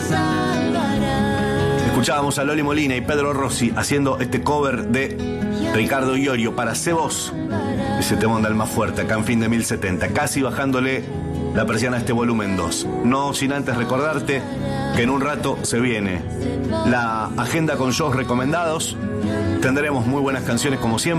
Escuchábamos a Loli Molina y Pedro Rossi haciendo este cover de Ricardo Iorio para Sé Vos, ese tema del más fuerte, acá en Fin de 1070, casi bajándole la persiana a este volumen 2. No sin antes recordarte que en un rato se viene la agenda con shows recomendados. Tendremos muy buenas canciones como siempre.